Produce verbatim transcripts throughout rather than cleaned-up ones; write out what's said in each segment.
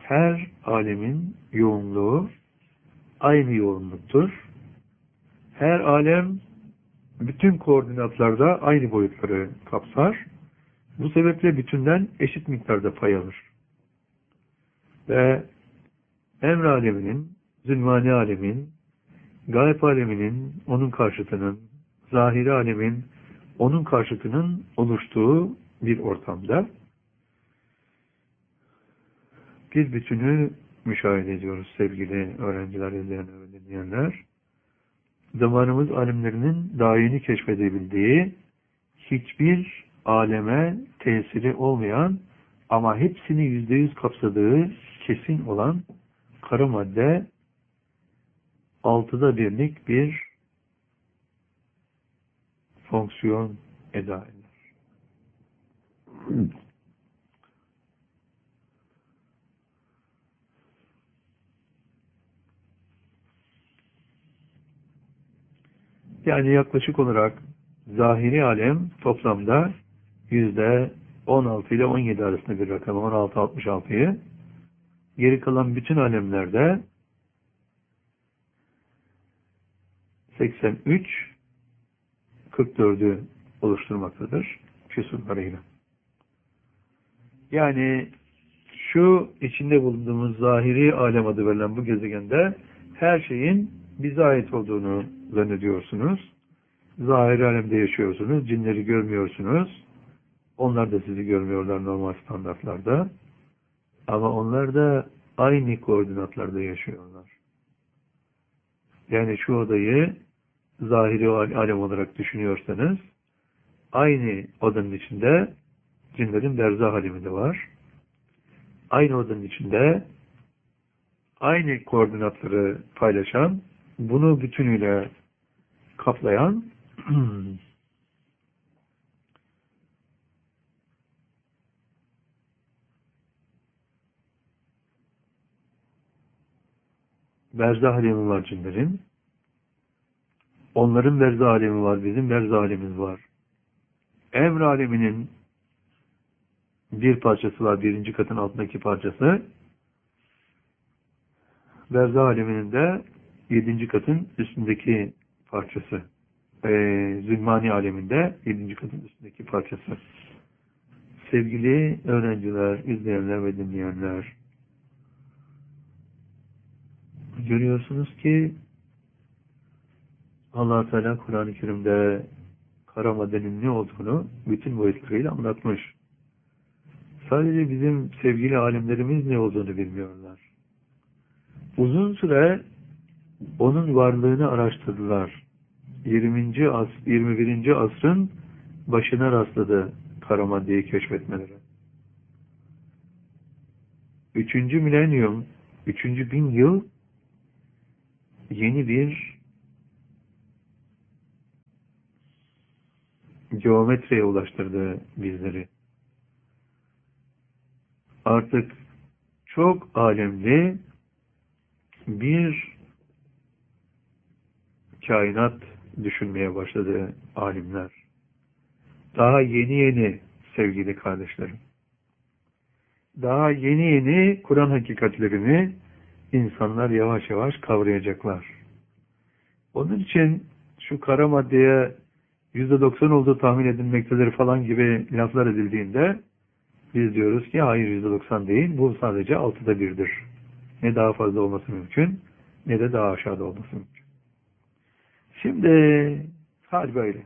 her alemin yoğunluğu aynı yoğunluktur. Her alem bütün koordinatlarda aynı boyutları kapsar. Bu sebeple bütünden eşit miktarda pay alır. Ve emr aleminin, zülmani alemin, gayb aleminin, onun karşıtının, zahiri alemin, onun karşıtının oluştuğu bir ortamda bir bütünü müşahede ediyoruz sevgili öğrenciler, izleyenler ve dinleyenler. Zamanımız alimlerinin daha yeni keşfedebildiği, hiçbir aleme tesiri olmayan ama hepsini yüzde yüz kapsadığı kesin olan kara madde altıda birlik bir fonksiyon eda eder. Yani yaklaşık olarak zahiri alem toplamda yüzde on altı ile on yedi arasında bir rakam, on altı altmış altıyı, geri kalan bütün alemlerde seksen üç kırk dördü oluşturmaktadır küsurlarıyla. Yani şu içinde bulunduğumuz zahiri alem adı verilen bu gezegende her şeyin bize ait olduğunu zannediyorsunuz. Zahiri alemde yaşıyorsunuz. Cinleri görmüyorsunuz. Onlar da sizi görmüyorlar normal standartlarda. Ama onlar da aynı koordinatlarda yaşıyorlar. Yani şu odayı zahiri alem olarak düşünüyorsanız aynı odanın içinde cinlerin berzah alemi de var. Aynı odanın içinde aynı koordinatları paylaşan, bunu bütünüyle kaplayan berzah alemi var cinlerin. Onların berzah alemi var, bizim berzah alemimiz var. Emr aleminin bir parçası var, birinci katın altındaki parçası. Berzah aleminin de yedinci katın üstündeki parçası. Ee, Zülmani aleminde yedinci katın üstündeki parçası. Sevgili öğrenciler, izleyenler ve dinleyenler, görüyorsunuz ki Allah Teala Kur'an-ı Kerim'de kara maddenin ne olduğunu bütün boyutlarıyla anlatmış. Sadece bizim sevgili alimlerimiz ne olduğunu bilmiyorlar. Uzun süre onun varlığını araştırdılar. yirminci as yirmi birinci asrın başına rastladı kara maddeyi keşfetmeleri. Üçüncü milenyum, üçüncü bin yıl yeni bir geometriye ulaştırdı bizleri. Artık çok alemli bir kainat düşünmeye başladı alimler. Daha yeni yeni sevgili kardeşlerim. Daha yeni yeni Kur'an hakikatlerini insanlar yavaş yavaş kavrayacaklar. Onun için şu kara maddeye yüzde doksan olduğu tahmin edilmektedir falan gibi laflar edildiğinde biz diyoruz ki hayır yüzde doksan değil, bu sadece altıda birdir. Ne daha fazla olması mümkün, ne de daha aşağıda olması mümkün. Şimdi hal böyle.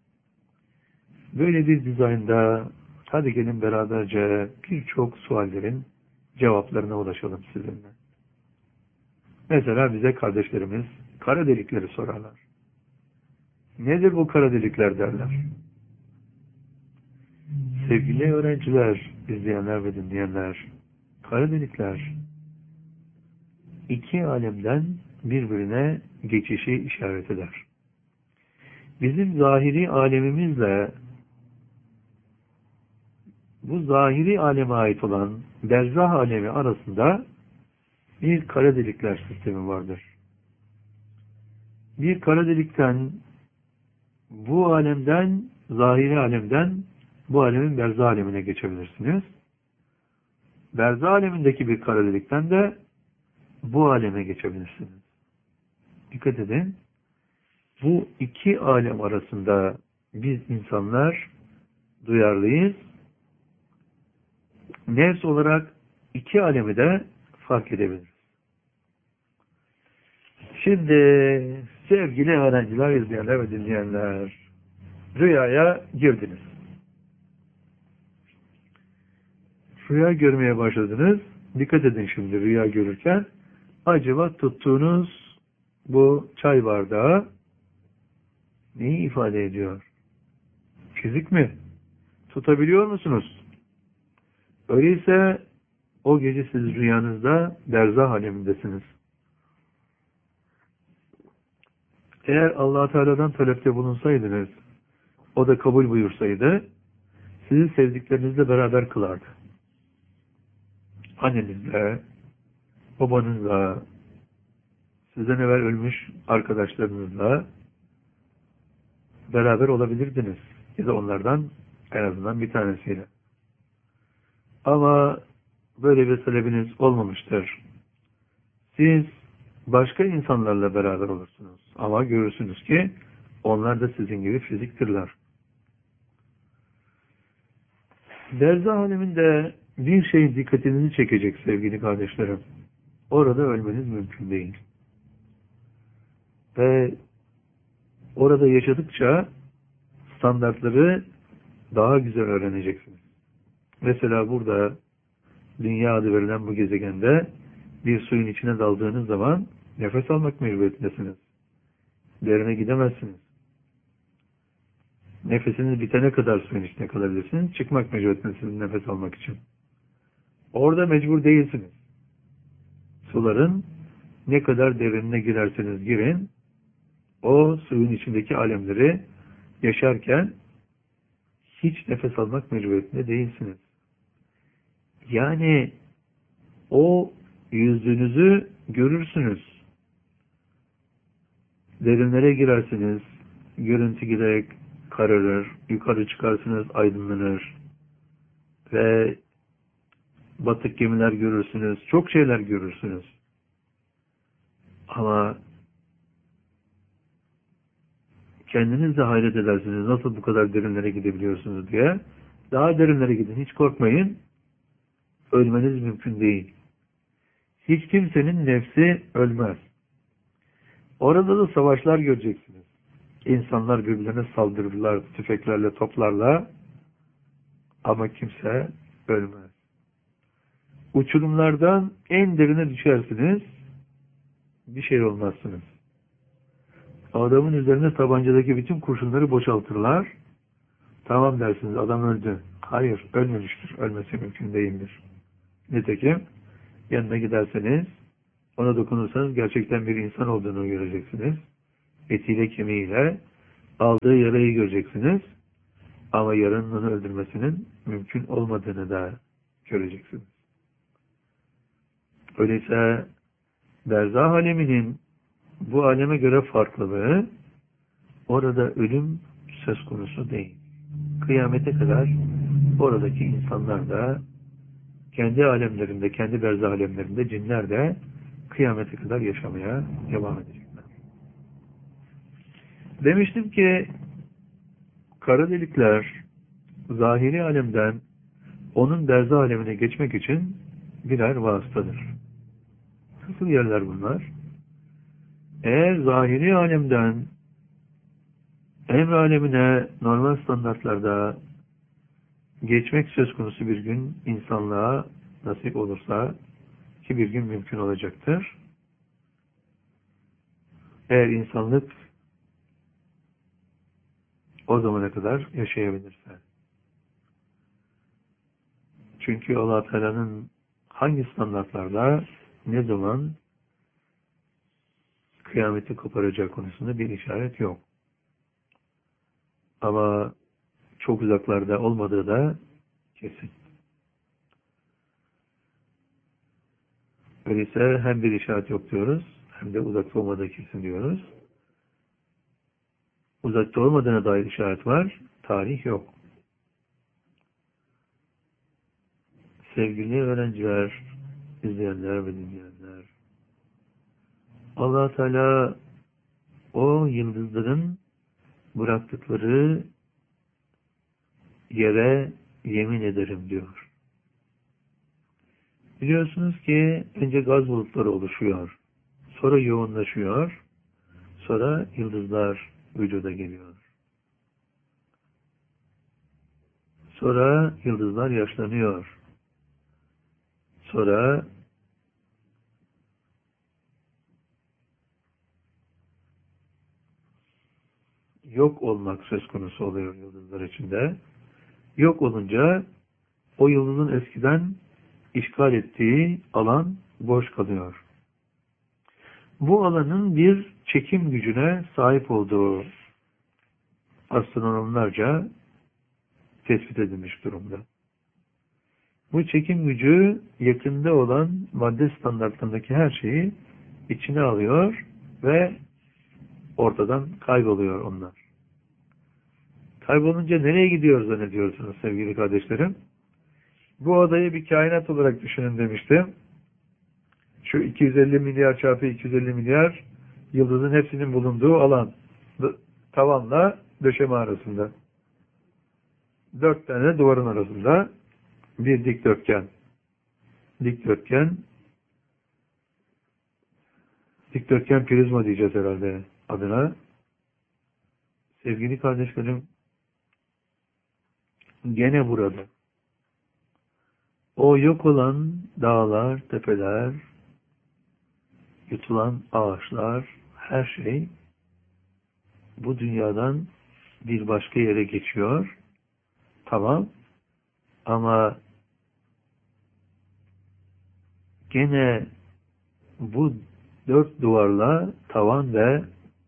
Böyle bir dizaynda hadi gelin beraberce birçok suallerin cevaplarına ulaşalım sizinle. Mesela bize kardeşlerimiz kara delikleri sorarlar. Nedir bu kara delikler derler. Sevgili öğrenciler, izleyenler ve dinleyenler, kara delikler iki alemden birbirine geçişi işaret eder. Bizim zahiri alemimizle bu zahiri aleme ait olan berzah alemi arasında bir kara delikler sistemi vardır. Bir kara delikten bu alemden, zahiri alemden bu alemin berzah alemine geçebilirsiniz. berzah alemindeki bir kara delikten de bu aleme geçebilirsiniz. Dikkat edin. Bu iki alem arasında biz insanlar duyarlıyız. Nefs olarak iki alemi de fark edebiliriz. Şimdi sevgili öğrenciler, izleyenler ve dinleyenler, rüyaya girdiniz. Rüya görmeye başladınız. Dikkat edin şimdi rüya görürken. Acaba tuttuğunuz bu çay bardağı neyi ifade ediyor? Fizik mi? Tutabiliyor musunuz? Öyleyse o gece siz rüyanızda berzah alemindesiniz. Eğer Allah Teala'dan talepte bulunsaydınız, o da kabul buyursaydı, sizi sevdiklerinizle beraber kılardı. Annenizle, babanızla, sizden evvel ölmüş arkadaşlarınızla beraber olabilirdiniz. Ya da onlardan en azından bir tanesiyle. Ama böyle bir talebiniz olmamıştır. Siz başka insanlarla beraber olursunuz. Ama görürsünüz ki onlar da sizin gibi fiziktirler. Berzah aleminde bir şey dikkatinizi çekecek sevgili kardeşlerim. Orada ölmeniz mümkün değil. Ve orada yaşadıkça standartları daha güzel öğreneceksiniz. Mesela burada dünya adı verilen bu gezegende bir suyun içine daldığınız zaman nefes almak mecburiyetindesiniz. Derine gidemezsiniz. Nefesiniz bitene kadar suyun içine kalabilirsiniz. Çıkmak mecburiyetindesiniz nefes almak için. Orada mecbur değilsiniz. Suların ne kadar derinine girerseniz girin, o suyun içindeki alemleri yaşarken hiç nefes almak mecburiyetinde değilsiniz. Yani o yüzünüzü görürsünüz. Derinlere girersiniz, görüntü giderek kararır, yukarı çıkarsınız, aydınlanır ve batık gemiler görürsünüz, çok şeyler görürsünüz. Ama kendiniz de hayret edersiniz, nasıl bu kadar derinlere gidebiliyorsunuz diye. Daha derinlere gidin, hiç korkmayın. Ölmeniz mümkün değil. Hiç kimsenin nefsi ölmez. Orada da savaşlar göreceksiniz. İnsanlar birbirlerine saldırırlar, tüfeklerle, toplarla. Ama kimse ölmez. Uçurumlardan en derine düşersiniz, bir şey olmazsınız. Adamın üzerine tabancadaki bütün kurşunları boşaltırlar. Tamam dersiniz, adam öldü. Hayır, ölmemiştir. Ölmesi mümkün değildir. Nitekim yanına giderseniz, ona dokunursanız gerçekten bir insan olduğunu göreceksiniz. Etiyle kemiğiyle aldığı yarayı göreceksiniz. Ama yaranın onu öldürmesinin mümkün olmadığını da göreceksiniz. Öyleyse berzah aleminin bu aleme göre farklılığı, orada ölüm söz konusu değil. Kıyamete kadar oradaki insanlar da kendi alemlerinde, kendi berzah alemlerinde cinler de kıyamete kadar yaşamaya devam edecekler. Demiştim ki kara delikler zahiri alemden onun berzah alemine geçmek için birer vasıtadır. Nasıl yerler bunlar? Eğer zahiri alemden emr alemine normal standartlarda geçmek söz konusu bir gün insanlığa nasip olursa, ki bir gün mümkün olacaktır. Eğer insanlık o zamana kadar yaşayabilirse. Çünkü Allah Teala'nın hangi standartlarda ne zaman kıyameti koparacağı konusunda bir işaret yok. Ama çok uzaklarda olmadığı da kesin. Öyleyse hem bir işaret yok diyoruz, hem de uzakta olmadığı kesin diyoruz. Uzakta olmadığına dair işaret var, tarih yok. Sevgili öğrenciler, izleyenler ve dinleyenler, Allah Teala o yıldızların bıraktıkları yere yemin ederim diyor. Biliyorsunuz ki önce gaz bulutları oluşuyor. Sonra yoğunlaşıyor. Sonra yıldızlar vücuda geliyor. Sonra yıldızlar yaşlanıyor. Sonra yok olmak söz konusu oluyor yıldızlar içinde. Yok olunca o yıldızın eskiden işgal ettiği alan boş kalıyor. Bu alanın bir çekim gücüne sahip olduğu astronomlarca tespit edilmiş durumda. Bu çekim gücü yakında olan madde standartlarındaki her şeyi içine alıyor ve ortadan kayboluyor onlar. Kaybolunca nereye gidiyor zannediyorsunuz sevgili kardeşlerim? Bu odayı bir kainat olarak düşünün demiştim. Şu iki yüz elli milyar çarpı iki yüz elli milyar yıldızın hepsinin bulunduğu alan. Tavanla döşeme arasında. Dört tane duvarın arasında bir dikdörtgen. Dikdörtgen dikdörtgen prizma diyeceğiz herhalde adına. Sevgili kardeşlerim, gene burada o yok olan dağlar, tepeler, yutulan ağaçlar, her şey bu dünyadan bir başka yere geçiyor. Tamam. Ama gene bu dört duvarla tavan ve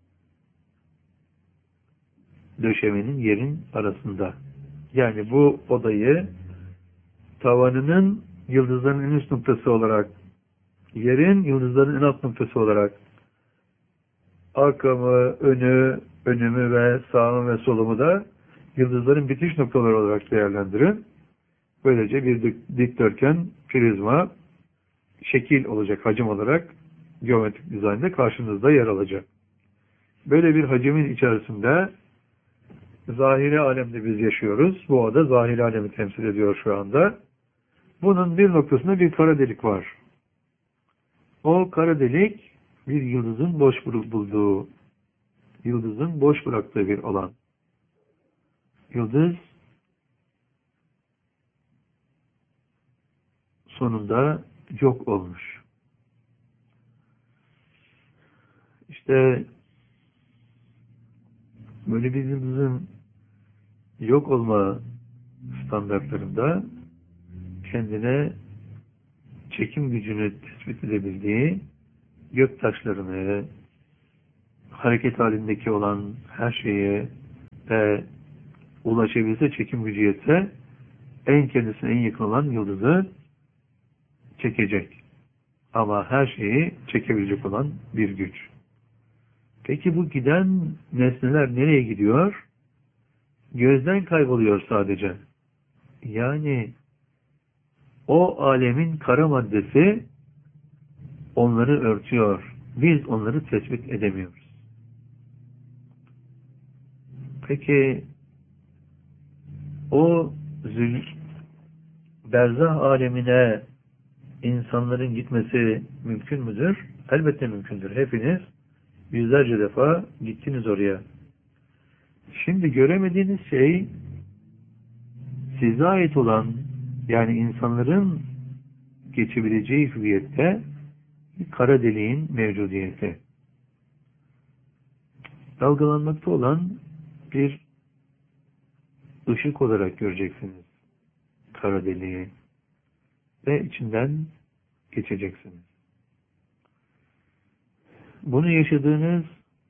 döşemenin yerin arasında. Yani bu odayı tavanının yıldızların en üst noktası olarak, yerin yıldızların en alt noktası olarak, arkamı, önü, önümü ve sağımı ve solumu da yıldızların bitiş noktaları olarak değerlendirin. Böylece bir dikdörtgen, prizma, şekil olacak hacim olarak geometrik dizaynda karşınızda yer alacak. Böyle bir hacimin içerisinde zahiri alemde biz yaşıyoruz. Bu oda zahiri alemi temsil ediyor şu anda. Bunun bir noktasında bir kara delik var. O kara delik bir yıldızın boş bulduğu, yıldızın boş bıraktığı bir alan. Yıldız sonunda yok olmuş. İşte böyle bir yıldızın yok olma standartlarında kendine çekim gücünü tespit edebildiği gök taşlarını, hareket halindeki olan her şeye ve ulaşabilse, çekim gücü yetse en kendisine en yakın olan yıldızı çekecek. Ama her şeyi çekebilecek olan bir güç. Peki bu giden nesneler nereye gidiyor? Gözden kayboluyor sadece. Yani o alemin kara maddesi onları örtüyor. Biz onları tespit edemiyoruz. Peki o zül berzah alemine insanların gitmesi mümkün müdür? Elbette mümkündür. Hepiniz yüzlerce defa gittiniz oraya. Şimdi göremediğiniz şey size ait olan, yani insanların geçebileceği hüviyette bir kara deliğin mevcudiyeti. Dalgalanmakta olan bir ışık olarak göreceksiniz kara deliği ve içinden geçeceksiniz. Bunu yaşadığınız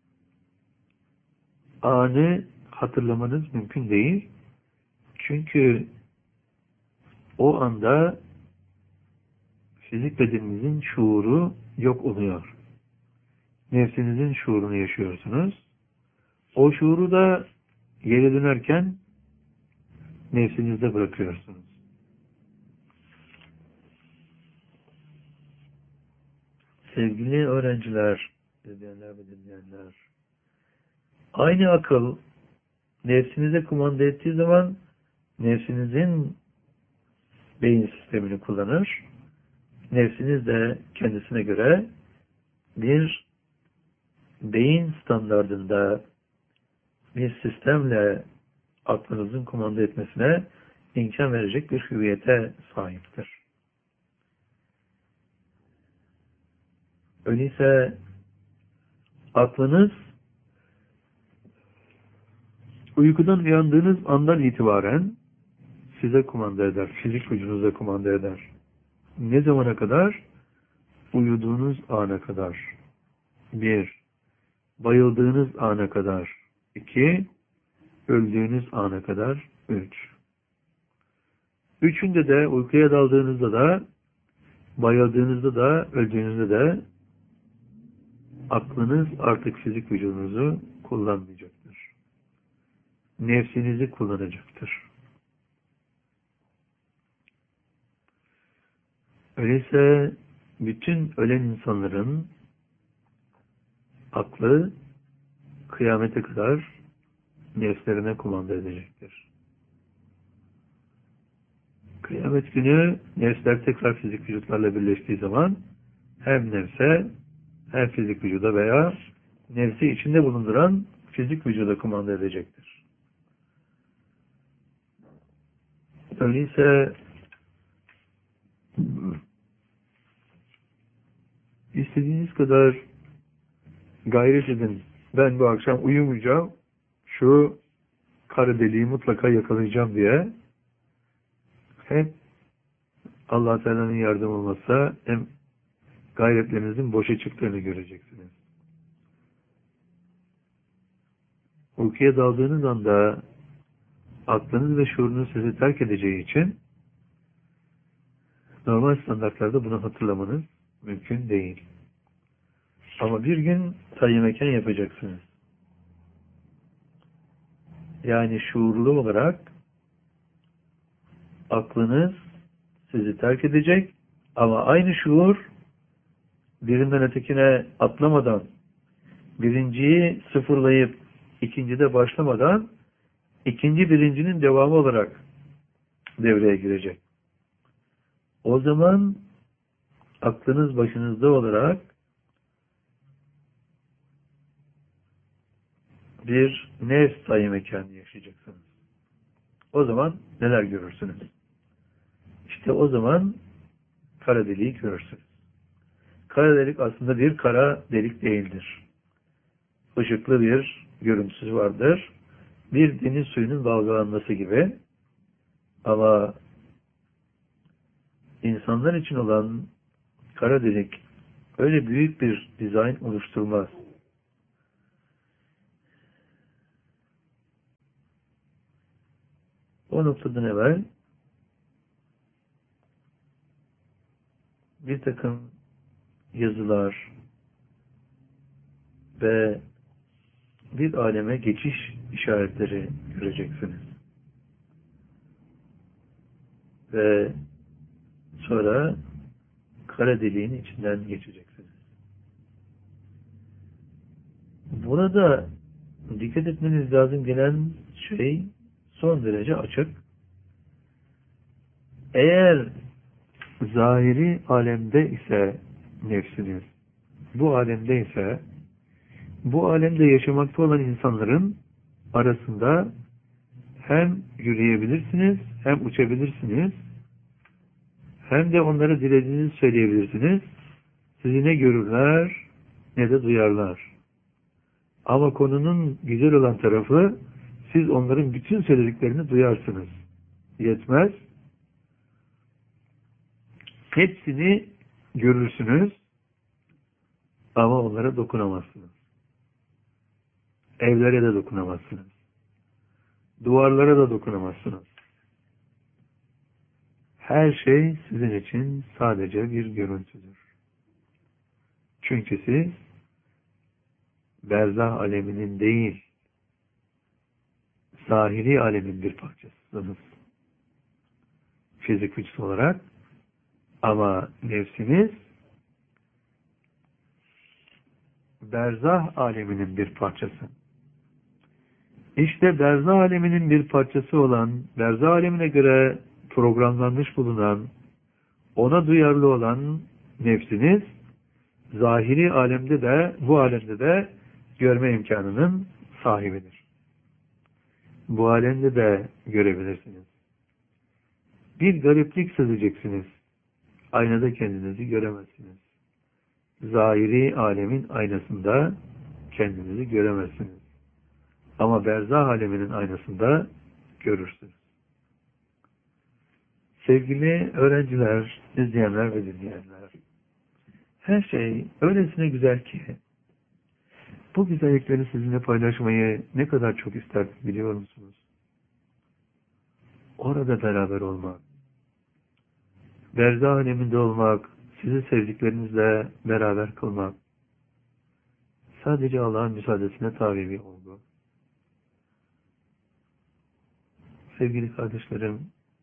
anı hatırlamanız mümkün değil. Çünkü o anda fizik bedeninizin şuuru yok oluyor. Nefsinizin şuurunu yaşıyorsunuz. O şuuru da yere dönerken nefsinizde bırakıyorsunuz. Sevgili öğrenciler, izleyenler ve dinleyenler, aynı akıl nefsinize kumanda ettiği zaman nefsinizin beyin sistemini kullanır. Nefsiniz de kendisine göre bir beyin standardında bir sistemle aklınızın kumanda etmesine imkan verecek bir hüviyete sahiptir. Öyleyse aklınız uykudan uyandığınız andan itibaren size kumanda eder, fizik vücudunuza kumanda eder. Ne zamana kadar? Uyuduğunuz ana kadar. Bir, bayıldığınız ana kadar. İki, öldüğünüz ana kadar. Üç. Üçünde de uykuya daldığınızda da, bayıldığınızda da, öldüğünüzde de aklınız artık fizik vücudunuzu kullanmayacaktır. Nefsinizi kullanacaktır. Öyleyse bütün ölen insanların aklı kıyamete kadar nefslerine kumanda edecektir. Kıyamet günü nefsler tekrar fizik vücutlarla birleştiği zaman hem nefse hem fizik vücuda veya nefsi içinde bulunduran fizik vücuda kumanda edecektir. Öyleyse istediğiniz kadar gayret edin. Ben bu akşam uyumayacağım. Şu kara deliği mutlaka yakalayacağım diye. Hem Allah Teala'nın yardım olmazsa hem gayretlerinizin boşa çıktığını göreceksiniz. Uykuya daldığınız anda aklınız ve şuurunuz sizi terk edeceği için normal standartlarda bunu hatırlamanız mümkün değil. Ama bir gün tayyimeken yapacaksınız. Yani şuurlu olarak aklınız sizi terk edecek ama aynı şuur birinden ötekine atlamadan, birinciyi sıfırlayıp ikincide başlamadan ikinci birincinin devamı olarak devreye girecek. O zaman aklınız başınızda olarak bir nefs tayyim mekanı yaşayacaksınız. O zaman neler görürsünüz? İşte o zaman kara deliği görürsünüz. Kara delik aslında bir kara delik değildir. Işıklı bir görüntüsü vardır. Bir deniz suyunun dalgalanması gibi. Ama insanlar için olan kara delik öyle büyük bir dizayn oluşturmaz. O noktadan evvel bir takım yazılar ve bir aleme geçiş işaretleri göreceksiniz. Ve sonra kara deliğin içinden geçeceksiniz. Burada dikkat etmeniz lazım gelen şey son derece açık. Eğer zahiri alemde ise nefsiniz, bu alemde ise bu alemde yaşamakta olan insanların arasında hem yürüyebilirsiniz, hem uçabilirsiniz, hem de onlara dilediğinizi söyleyebilirsiniz. Sizi ne görürler, ne de duyarlar. Ama konunun güzel olan tarafı, siz onların bütün söylediklerini duyarsınız. Yetmez. Hepsini görürsünüz ama onlara dokunamazsınız. Evlere de dokunamazsınız. Duvarlara da dokunamazsınız. Her şey sizin için sadece bir görüntüdür. Çünkü siz berzah aleminin değil, zahiri alemin bir parçasısınız. Fizik vücut olarak. Ama nefsiniz berzah aleminin bir parçası. İşte berzah aleminin bir parçası olan, berzah alemine göre programlanmış bulunan, ona duyarlı olan nefsiniz, zahiri alemde de, bu alemde de görme imkanının sahibidir. Bu alemde de görebilirsiniz. Bir gariplik sezeceksiniz. Aynada kendinizi göremezsiniz. Zahiri alemin aynasında kendinizi göremezsiniz. Ama berzah aleminin aynasında görürsünüz. Sevgili öğrenciler, izleyenler ve dinleyenler, her şey öylesine güzel ki, bu güzellikleri sizinle paylaşmayı ne kadar çok isterdim biliyor musunuz? Orada beraber olmak, berzah aleminde olmak, sizi sevdiklerinizle beraber kılmak, sadece Allah'ın müsaadesine tabi bir olgu. Sevgili kardeşlerim,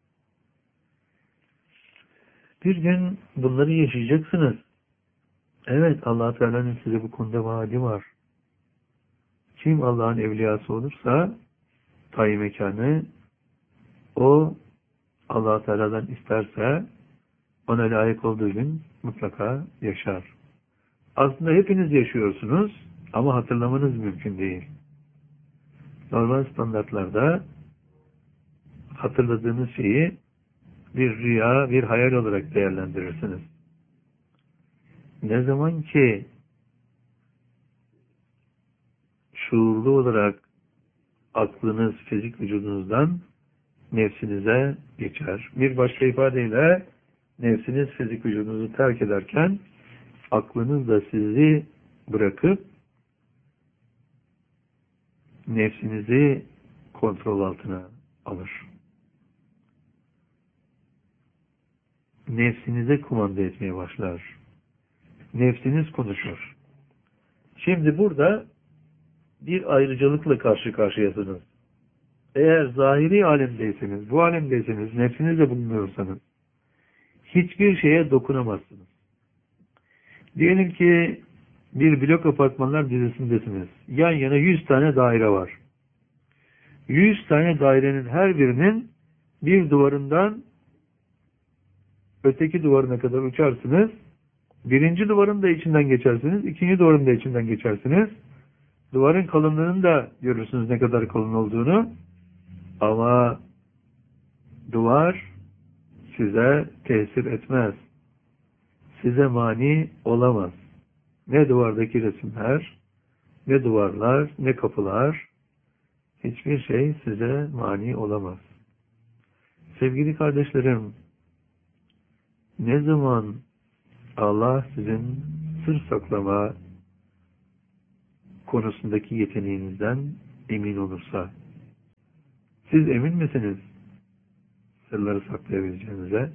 bir gün bunları yaşayacaksınız. Evet, Allah Teala'nın size bu konuda vaadi var. Kim Allah'ın evliyası olursa tayi mekanı, o Allah Teala'dan isterse ona layık olduğu gün mutlaka yaşar. Aslında hepiniz yaşıyorsunuz ama hatırlamanız mümkün değil. Normal standartlarda hatırladığınız şeyi bir rüya, bir hayal olarak değerlendirirsiniz. Ne zaman ki şuurlu olarak aklınız fizik vücudunuzdan nefsinize geçer. Bir başka ifadeyle nefsiniz fizik vücudunuzu terk ederken aklınız da sizi bırakıp nefsinizi kontrol altına alır. Nefsinize kumanda etmeye başlar. Nefsiniz konuşur. Şimdi burada bir ayrıcalıkla karşı karşıyasınız. Eğer zahiri alemdeyseniz, bu alemdeyseniz, nefsinizle bulunuyorsanız hiçbir şeye dokunamazsınız. Diyelim ki bir blok apartmanlar dizisindesiniz. Yan yana yüz tane daire var. yüz tane dairenin her birinin bir duvarından öteki duvarına kadar uçarsınız. Birinci duvarın da içinden geçersiniz. İkinci duvarın da içinden geçersiniz. Duvarın kalınlığını da görürsünüz ne kadar kalın olduğunu. Ama duvar size tesir etmez. Size mani olamaz. Ne duvardaki resimler, ne duvarlar, ne kapılar, hiçbir şey size mani olamaz. Sevgili kardeşlerim, ne zaman Allah sizin sır saklama konusundaki yeteneğinizden emin olursa, siz emin misiniz sırları saklayabileceğinize?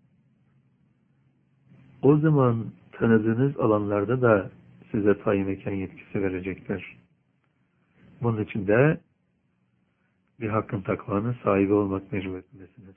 O zaman tanıdığınız alanlarda da size tayin mekan yetkisi verecektir. Bunun için de bir hakkın takvanın sahibi olmak mecburiyetindesiniz.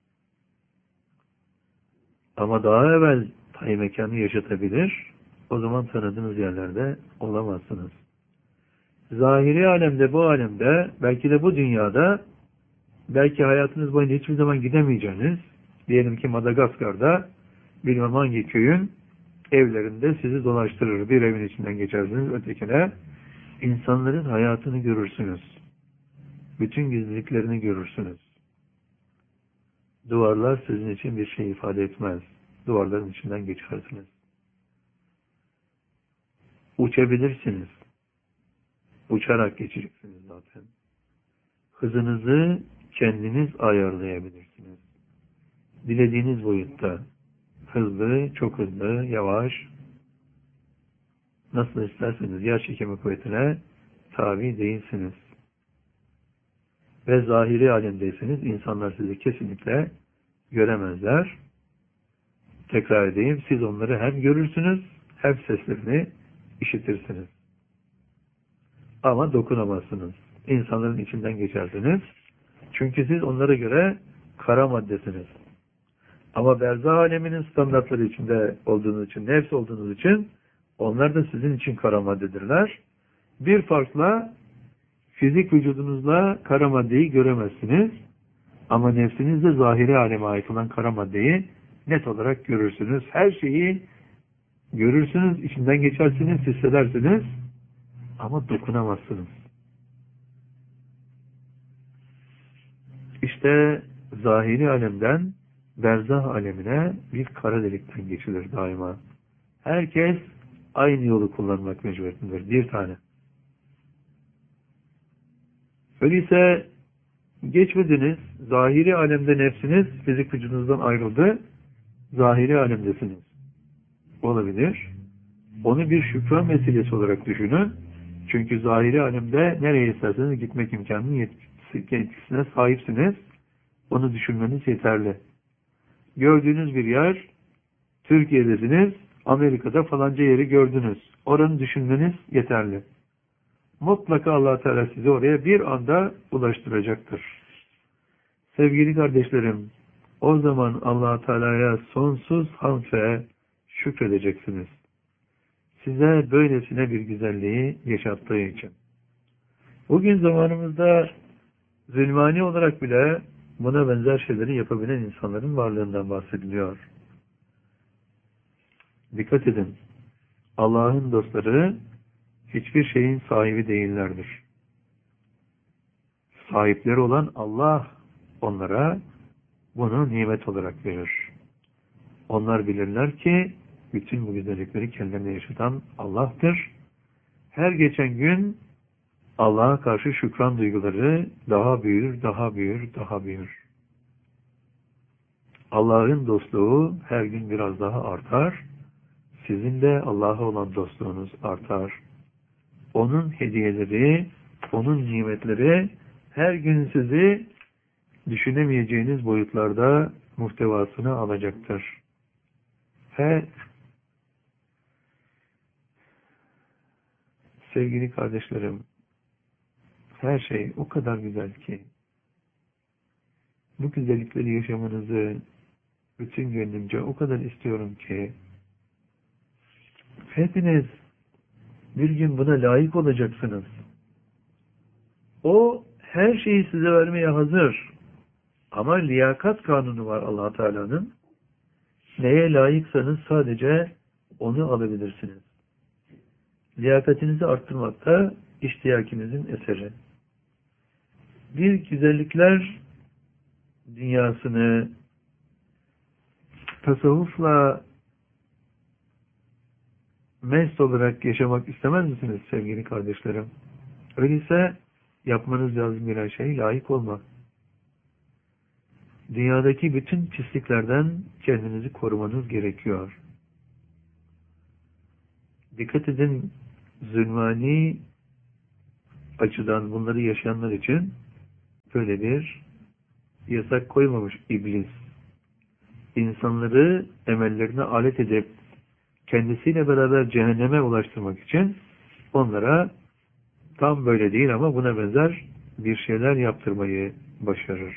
Ama daha evvel tayin mekanı yaşatabilir, o zaman tanıdığınız yerlerde olamazsınız. Zahiri alemde, bu alemde, belki de bu dünyada, belki hayatınız boyunca hiçbir zaman gidemeyeceğiniz, diyelim ki Madagaskar'da, bilmem hangi köyün evlerinde sizi dolaştırır. Bir evin içinden geçersiniz, ötekine insanların hayatını görürsünüz. Bütün gizliliklerini görürsünüz. Duvarlar sizin için bir şey ifade etmez. Duvarların içinden geçersiniz. Uçabilirsiniz. Uçarak geçeceksiniz zaten. Hızınızı kendiniz ayarlayabilirsiniz. Dilediğiniz boyutta. Hızlı, çok hızlı, yavaş. Nasıl isterseniz yer çekimi kuvvetine tabi değilsiniz. Ve zahiri alemdeyseniz insanlar sizi kesinlikle göremezler. Tekrar edeyim, siz onları hem görürsünüz hem seslerini işitirsiniz. Ama dokunamazsınız. İnsanların içinden geçersiniz. Çünkü siz onlara göre kara maddesiniz. Ama berzah aleminin standartları içinde olduğunuz için, nefs olduğunuz için Onlar da sizin için kara maddedirler. Bir farkla fizik vücudunuzla kara maddeyi göremezsiniz. Ama nefsinizde zahiri aleme ait olan kara maddeyi net olarak görürsünüz. Her şeyi görürsünüz, içinden geçersiniz, hissedersiniz ama dokunamazsınız. İşte zahiri alemden berzah alemine bir kara delikten geçilir daima. Herkes aynı yolu kullanmak mecburiyetindedir. Bir tane. Öyleyse geçmediniz, zahiri alemde nefsiniz fizik vücudunuzdan ayrıldı, zahiri alemdesiniz. Olabilir. Onu bir şükran vesilesi olarak düşünün. Çünkü zahiri alemde nereye isterseniz gitmek imkanının yetkisine sahipsiniz. Onu düşünmeniz yeterli. Gördüğünüz bir yer, Türkiye'desiniz, Amerika'da falanca yeri gördünüz. Oranı düşünmeniz yeterli. Mutlaka Allah Teala sizi oraya bir anda ulaştıracaktır. Sevgili kardeşlerim, o zaman Allah Teala'ya sonsuz hamd ve şükredeceksiniz. Size böylesine bir güzelliği yaşattığı için. Bugün zamanımızda zulmani olarak bile buna benzer şeyleri yapabilen insanların varlığından bahsediliyor. Dikkat edin. Allah'ın dostları hiçbir şeyin sahibi değillerdir. Sahipleri olan Allah onlara bunu nimet olarak verir. Onlar bilirler ki bütün bu güzellikleri kendilerine yaşatan Allah'tır. Her geçen gün Allah'a karşı şükran duyguları daha büyür, daha büyür, daha büyür. Allah'ın dostluğu her gün biraz daha artar. Sizin de Allah'a olan dostluğunuz artar. Onun hediyeleri, onun nimetleri her gün sizi düşünemeyeceğiniz boyutlarda muhtevasını alacaktır. Ve sevgili kardeşlerim, her şey o kadar güzel ki bu güzellikleri yaşamanızı bütün gönlümce o kadar istiyorum ki hepiniz bir gün buna layık olacaksınız. O her şeyi size vermeye hazır. Ama liyakat kanunu var Allah Teala'nın. Neye layıksanız sadece onu alabilirsiniz. Liyakatinizi arttırmak da iştiyakinizin eseri. Bir güzellikler dünyasını tasavvufla mest olarak yaşamak istemez misiniz sevgili kardeşlerim? Öyleyse yapmanız lazım bir şey layık olmak. Dünyadaki bütün pisliklerden kendinizi korumanız gerekiyor. Dikkat edin, zulmani açıdan bunları yaşayanlar için böyle bir yasak koymamış iblis. İnsanları emellerine alet edip kendisiyle beraber cehenneme ulaştırmak için onlara tam böyle değil ama buna benzer bir şeyler yaptırmayı başarır.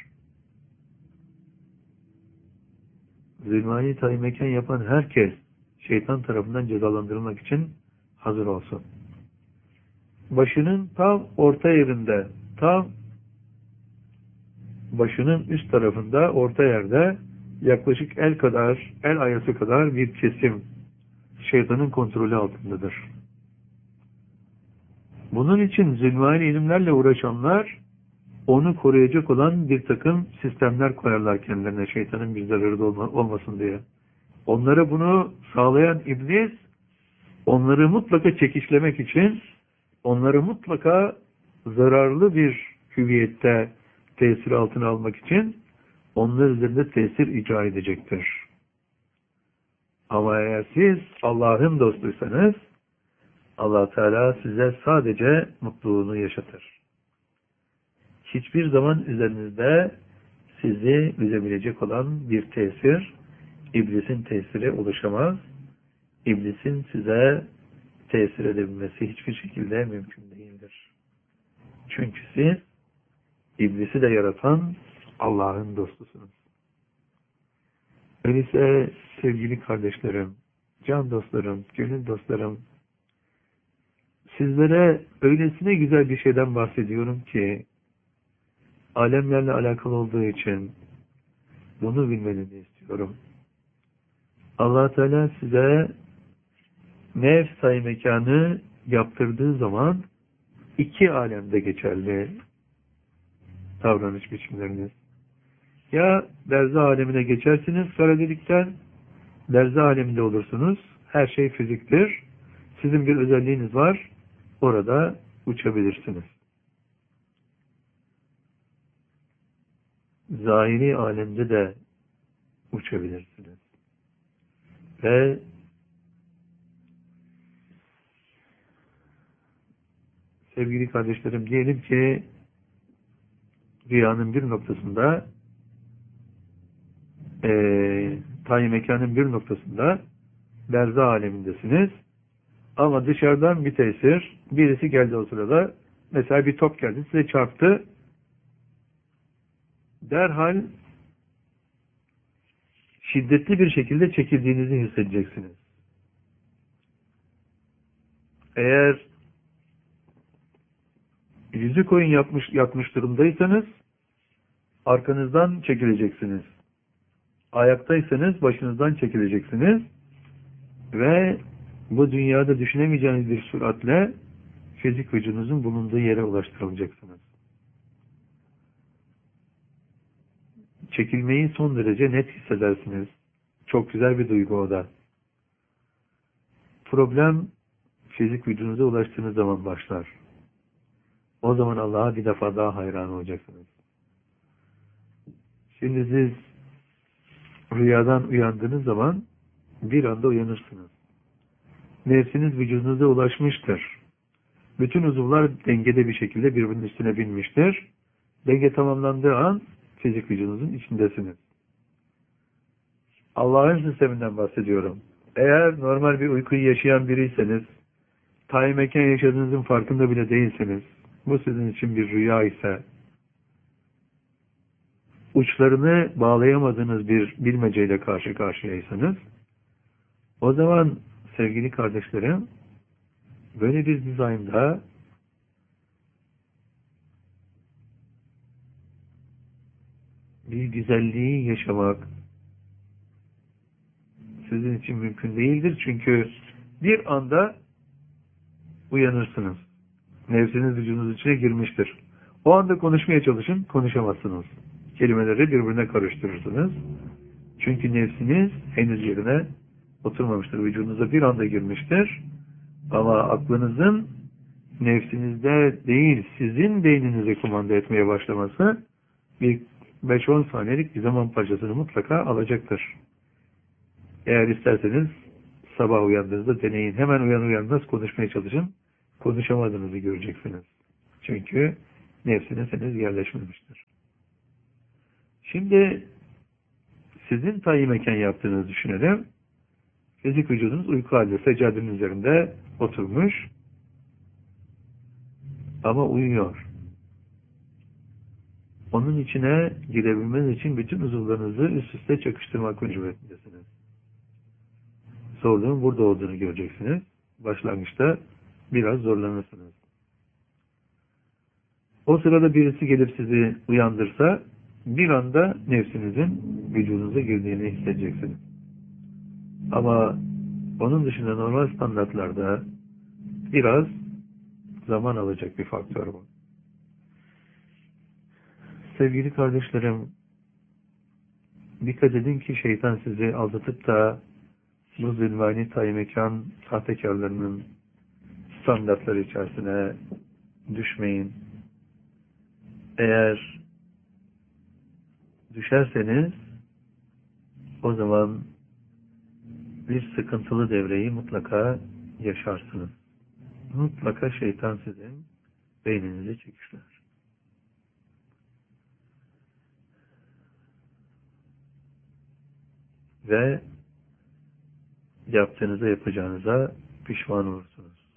Zulmani tayin mekan yapan herkes şeytan tarafından cezalandırılmak için hazır olsun. Başının tam orta yerinde, tam başının üst tarafında, orta yerde yaklaşık el kadar, el ayası kadar bir kesim şeytanın kontrolü altındadır. Bunun için zulmani ilimlerle uğraşanlar onu koruyacak olan bir takım sistemler koyarlar kendilerine, şeytanın bir zararı da olmasın diye. Onlara bunu sağlayan iblis, onları mutlaka çekişlemek için, onları mutlaka zararlı bir hüviyette tesir altına almak için onlar üzerinde tesir icra edecektir. Ama eğer siz Allah'ın dostuysanız, Allah Teala size sadece mutluluğunu yaşatır. Hiçbir zaman üzerinizde sizi üzebilecek olan bir tesir, iblisin tesiri oluşamaz. İblisin size tesir edebilmesi hiçbir şekilde mümkün değildir. Çünkü siz iblisi de yaratan Allah'ın dostusunuz. Öyleyse sevgili kardeşlerim, can dostlarım, gönül dostlarım, sizlere öylesine güzel bir şeyden bahsediyorum ki, alemlerle alakalı olduğu için bunu bilmenizi istiyorum. Allah Teala size nefs sayı mekanı yaptırdığı zaman iki alemde geçerli davranış biçimleriniz. Ya derza alemine geçersiniz kara delikten, derza aleminde olursunuz. Her şey fiziktir. Sizin bir özelliğiniz var. Orada uçabilirsiniz. Zahiri alemde de uçabilirsiniz. Ve sevgili kardeşlerim, diyelim ki rüyanın bir noktasında e, tayi mekanın bir noktasında derza alemindesiniz. Ama dışarıdan bir tesir, birisi geldi o sırada, mesela bir top geldi, size çarptı. Derhal şiddetli bir şekilde çekildiğinizi hissedeceksiniz. Eğer yüzü koyun yapmış, yatmış durumdaysanız arkanızdan çekileceksiniz. Ayaktaysanız başınızdan çekileceksiniz ve bu dünyada düşünemeyeceğiniz bir süratle fizik vücudunuzun bulunduğu yere ulaştırılacaksınız. Çekilmeyi son derece net hissedersiniz. Çok güzel bir duygu o da. Problem fizik vücudunuza ulaştığınız zaman başlar. O zaman Allah'a bir defa daha hayran olacaksınız. Şimdi siz rüyadan uyandığınız zaman bir anda uyanırsınız. Nefsiniz vücudunuza ulaşmıştır. Bütün uzuvlar dengede bir şekilde birbirinin üstüne binmiştir. Denge tamamlandığı an fizik vücudunuzun içindesiniz. Allah'ın sisteminden bahsediyorum. Eğer normal bir uykuyu yaşayan biriyseniz, tayi mekan yaşadığınızın farkında bile değilseniz, bu sizin için bir rüya ise, uçlarını bağlayamadığınız bir bilmeceyle karşı karşıyaysanız, o zaman sevgili kardeşlerim, böyle bir dizaynda bir güzelliği yaşamak sizin için mümkün değildir. Çünkü bir anda uyanırsınız. Nefsiniz vücudunuz içine girmiştir. O anda konuşmaya çalışın, konuşamazsınız. Kelimeleri birbirine karıştırırsınız. Çünkü nefsiniz henüz yerine oturmamıştır. Vücudunuza bir anda girmiştir. Ama aklınızın nefsinizde değil, sizin beyninize kumanda etmeye başlaması bir beş on saniyelik bir zaman parçasını mutlaka alacaktır. Eğer isterseniz sabah uyandığınızda deneyin. Hemen uyan uyanmaz konuşmaya çalışın. Konuşamadığınızı göreceksiniz. Çünkü nefsiniz henüz yerleşmemiştir. Şimdi sizin tayin mekan yaptığınızı düşünelim. Fizik vücudunuz uyku halinde seccadenin üzerinde oturmuş ama uyuyor. Onun içine girebilmeniz için bütün uzuvlarınızı üst üste çakıştırmak mecburiyetindesiniz. Sorduğum burada olduğunu göreceksiniz. Başlangıçta biraz zorlanırsınız. O sırada birisi gelip sizi uyandırsa bir anda nefsinizin vücudunuza girdiğini hissedeceksiniz. Ama onun dışında normal standartlarda biraz zaman alacak bir faktör bu. Sevgili kardeşlerim, dikkat edin ki şeytan sizi aldatıp da bu zilvani tayi mekan sahtekarlarının standartları içerisine düşmeyin. Eğer düşerseniz o zaman bir sıkıntılı devreyi mutlaka yaşarsınız. Mutlaka şeytan sizin beyninize çekişler. Ve yaptığınıza yapacağınıza pişman olursunuz.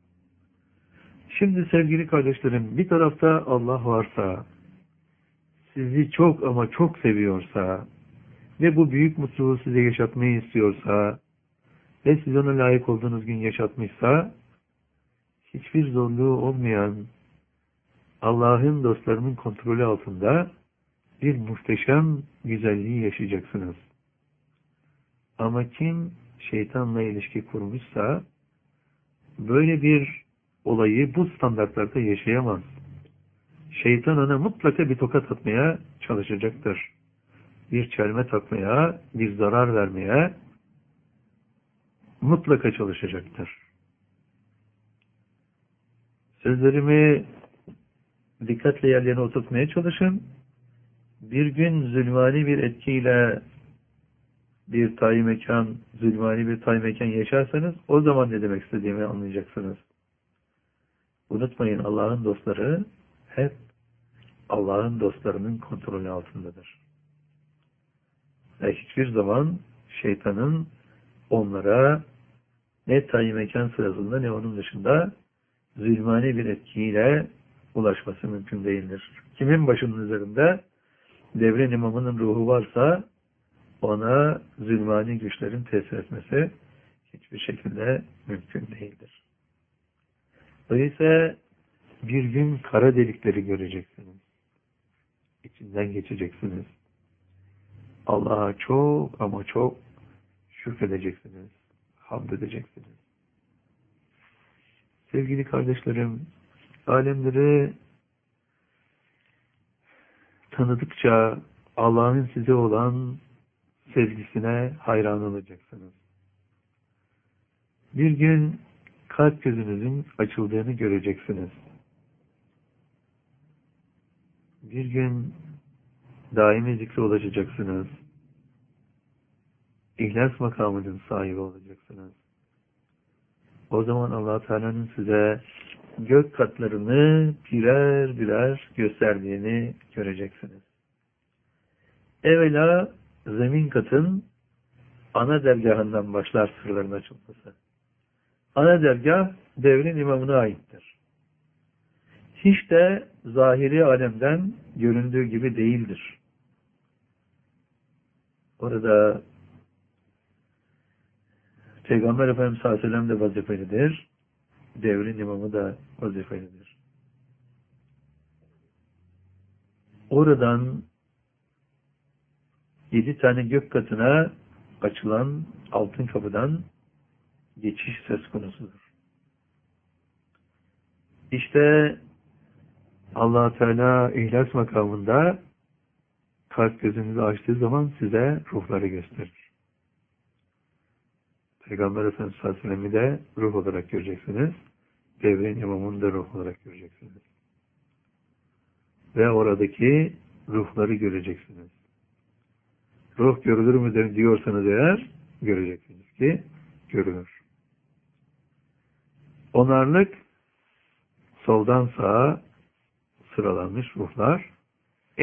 Şimdi sevgili kardeşlerim, bir tarafta Allah varsa, sizi çok ama çok seviyorsa ve bu büyük mutluluğu size yaşatmayı istiyorsa ve siz ona layık olduğunuz gün yaşatmışsa, hiçbir zorluğu olmayan Allah'ın dostlarının kontrolü altında bir muhteşem güzelliği yaşayacaksınız. Ama kim şeytanla ilişki kurmuşsa böyle bir olayı bu standartlarda yaşayamaz. Şeytan ona mutlaka bir tokat atmaya çalışacaktır. Bir çelme takmaya, bir zarar vermeye mutlaka çalışacaktır. Sözlerimi dikkatle yerlerine oturtmaya çalışın. Bir gün zulmani bir etkiyle bir tayi mekan, zulmani bir tayi mekan yaşarsanız o zaman ne demek istediğimi anlayacaksınız. Unutmayın, Allah'ın dostları hep Allah'ın dostlarının kontrolü altındadır. Ve hiçbir zaman şeytanın onlara ne tayi mekan sırasında ne onun dışında zulmani bir etkiyle ulaşması mümkün değildir. Kimin başının üzerinde devrin imamının ruhu varsa ona zulmani güçlerin tesir etmesi hiçbir şekilde mümkün değildir. Öyleyse bir gün kara delikleri göreceksiniz. İçinden geçeceksiniz. Allah'a çok ama çok şükredeceksiniz. Hamd edeceksiniz. Sevgili kardeşlerim, alemleri tanıdıkça Allah'ın size olan sevgisine hayran olacaksınız. Bir gün kalp gözünüzün açıldığını göreceksiniz. Bir gün daimi zikre ulaşacaksınız. İhlas makamının sahibi olacaksınız. O zaman Allah Teala'nın size gök katlarını birer birer gösterdiğini göreceksiniz. Evvela zemin katın ana dergahından başlar sırların açılması. Ana dergah devrin imamına aittir. Hiç de zahiri alemden göründüğü gibi değildir. Orada Peygamber Efendimiz sallallahu aleyhi ve sellem de vazifelidir. Devrin imamı da vazifelidir. Oradan yedi tane gök katına açılan altın kapıdan geçiş söz konusudur. İşte Allah Teala İhlas makamında kalp gözünüzü açtığı zaman size ruhları gösterir. Peygamber Efendimiz sallallahu aleyhi ve sellem'i de ruh olarak göreceksiniz. Devrin imamını da ruh olarak göreceksiniz. Ve oradaki ruhları göreceksiniz. Ruh görülür mü diyorsanız eğer, göreceksiniz ki görülür. Onarlık soldan sağa sıralanmış ruhlar.